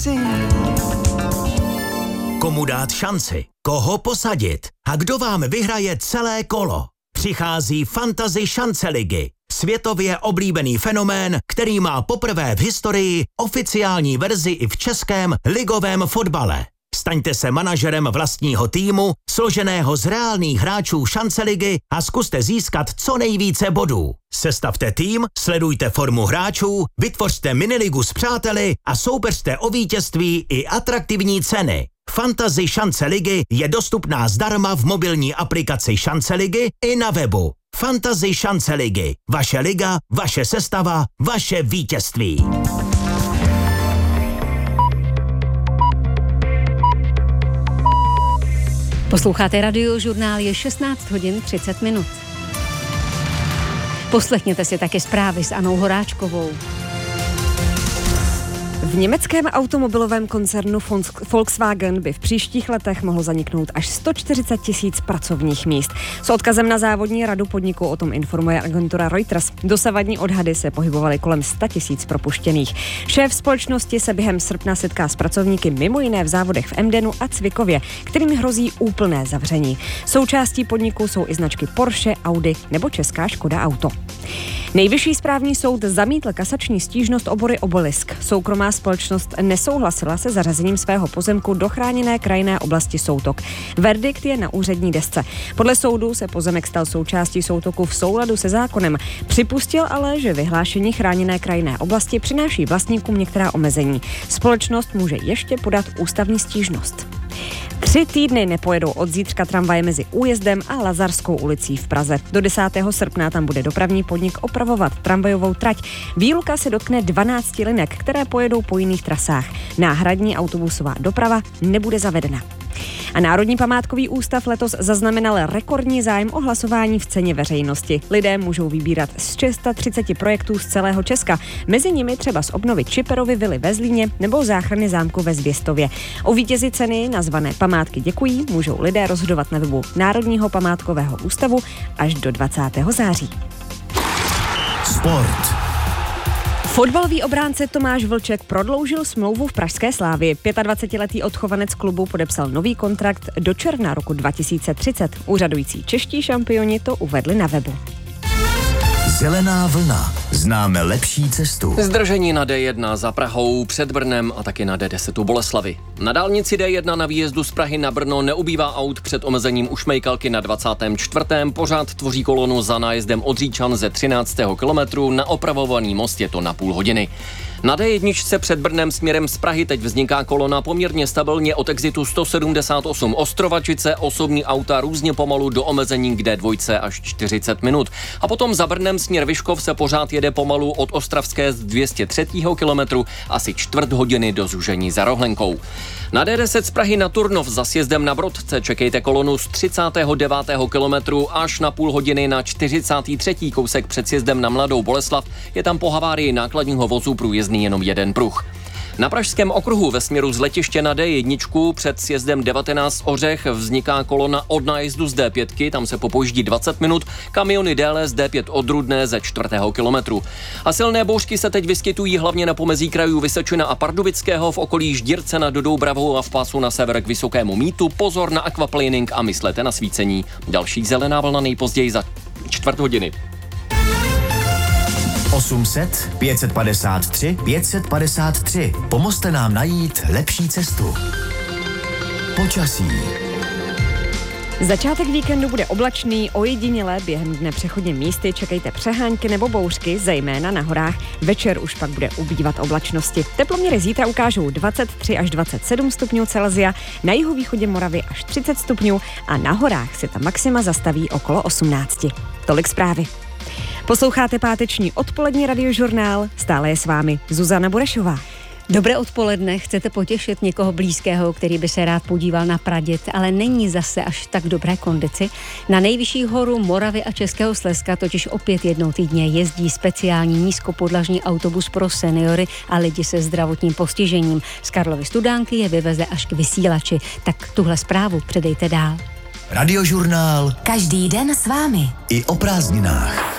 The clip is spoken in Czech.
šanci. Komu dát šanci? Koho posadit? A kdo vám vyhraje celé kolo? Přichází Fantasy šance ligy. Světově oblíbený fenomén, který má poprvé v historii oficiální verzi i v českém ligovém fotbale. Staňte se manažerem vlastního týmu, složeného z reálných hráčů šance ligy a zkuste získat co nejvíce bodů. Sestavte tým, sledujte formu hráčů, vytvořte miniligu s přáteli a soupeřte o vítězství i atraktivní ceny. Fantasy šance ligy je dostupná zdarma v mobilní aplikaci Šance ligy i na webu. Fantasy šance ligy. Vaše liga, vaše sestava, vaše vítězství. Posloucháte Radiožurnál, je 16 hodin 30 minut. Poslechněte si taky zprávy s Anou Horáčkovou. V německém automobilovém koncernu Volkswagen by v příštích letech mohlo zaniknout až 140 000 pracovních míst. S odkazem na závodní radu podniku o tom informuje agentura Reuters. Dosavadní odhady se pohybovaly kolem 100 000 propuštěných. Šéf společnosti se během srpna setká s pracovníky mimo jiné v závodech v Emdenu a Cvikově, kterým hrozí úplné zavření. Součástí podniku jsou i značky Porsche, Audi nebo česká Škoda Auto. Nejvyšší správní soud zamítl kasační stížnost obory Obelisk. Soukromá společnost nesouhlasila se zařazením svého pozemku do chráněné krajinné oblasti Soutok. Verdikt je na úřední desce. Podle soudu se pozemek stal součástí Soutoku v souladu se zákonem. Připustil ale, že vyhlášení chráněné krajinné oblasti přináší vlastníkům některá omezení. Společnost může ještě podat ústavní stížnost. 3 týdny nepojedou od zítřka tramvaje mezi Újezdem a Lazarskou ulicí v Praze. Do 10. srpna tam bude dopravní podnik opravovat tramvajovou trať. Výluka se dotkne 12 linek, které pojedou po jiných trasách. Náhradní autobusová doprava nebude zavedena. A Národní památkový ústav letos zaznamenal rekordní zájem o hlasování v ceně veřejnosti. Lidé můžou vybírat z 630 projektů z celého Česka. Mezi nimi třeba z obnovy Čiperovy vily ve Zlíně nebo záchrany zámku ve Zvěstově. O vítězi ceny nazvané Památky děkují můžou lidé rozhodovat na webu Národního památkového ústavu až do 20. září. Sport. Fotbalový obránce Tomáš Vlček prodloužil smlouvu v pražské Slávii. 25letý odchovanec klubu podepsal nový kontrakt do června roku 2030. Úřadující čeští šampioni to uvedli na webu. Zelená vlna. Známe lepší cestu. Zdržení na D1 za Prahou, před Brnem a taky na D10 u Boleslavi. Na dálnici D1 na výjezdu z Prahy na Brno neubývá aut před omezením u Šmejkalky na 24. Pořád tvoří kolonu za nájezdem od Říčan ze 13. kilometru, na opravovaný most je to na půl hodiny. Na D1 před Brnem směrem z Prahy teď vzniká kolona poměrně stabilně od exitu 178 Ostrovačice, osobní auta různě pomalu do omezení k D2 až 40 minut. A potom za Brnem směr Vyškov se pořád jede pomalu od Ostravské z 203. kilometru asi čtvrt hodiny do zúžení za Rohlenkou. Na D10 z Prahy na Turnov za sjezdem na Brodce čekejte kolonu z 39. kilometru až na půl hodiny na 43. kousek před sjezdem na Mladou Boleslav. Je tam po havárii nákladního vozu průjezdný jenom jeden pruh. Na Pražském okruhu ve směru z letiště na D1 před sjezdem 19 Ořech vzniká kolona od nájezdu z D5, tam se popojíždí 20 minut, kamiony déle z D5 od Rudné ze 4. kilometru. A silné bouřky se teď vyskytují hlavně na pomezí krajů Vysočina a Pardubického, v okolí Ždírce nad Doubravou a v pásu na sever k Vysokému Mýtu. Pozor na aquaplaning a myslete na svícení. Další zelená vlna nejpozději za čtvrt hodiny. 800 553 553. Pomozte nám najít lepší cestu. Počasí. Začátek víkendu bude oblačný, ojedinělé během dne přechodně místy čekejte přehánky nebo bouřky, zejména na horách. Večer už pak bude ubývat oblačnosti. Teploměry zítra ukážou 23 až 27 stupňů Celsia, na jihovýchodě Moravy až 30 stupňů a na horách se ta maxima zastaví okolo 18. Tolik zprávy. Posloucháte páteční odpolední radiožurnál, stále je s vámi Zuzana Burešová. Dobré odpoledne, chcete potěšit někoho blízkého, který by se rád podíval na Praděd, ale není zase až tak dobré kondici? Na nejvyšší horu Moravy a Českého Slezska totiž opět jednou týdně jezdí speciální nízkopodlažní autobus pro seniory a lidi se zdravotním postižením. Z Karlovy Studánky je vyveze až k Vysílači, tak tuhle zprávu předejte dál. Radiožurnál. Každý den s vámi. I o prázdninách.